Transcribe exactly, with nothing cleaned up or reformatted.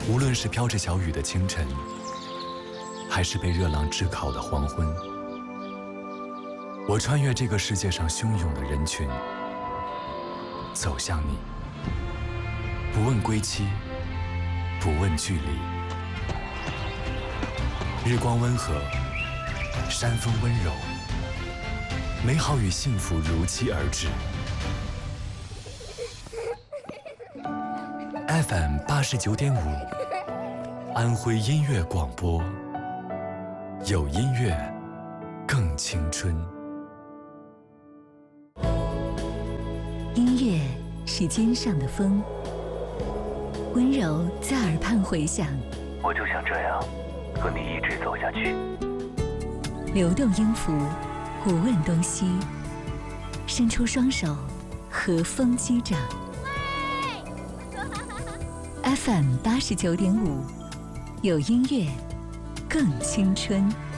无论是飘着小雨的清晨，还是被热浪炙烤的黄昏，我穿越这个世界上汹涌的人群，走向你，不问归期，不问距离。日光温和，山风温柔，美好与幸福如期而至。F M 八十九点五，安徽音乐广播，有音乐更青春。 音乐是肩上的风，温柔在耳畔回响。 我就想这样和你一直走下去。 流动音符，无问东西，伸出双手，和风击掌。F M 八十九点五，有音乐更青春。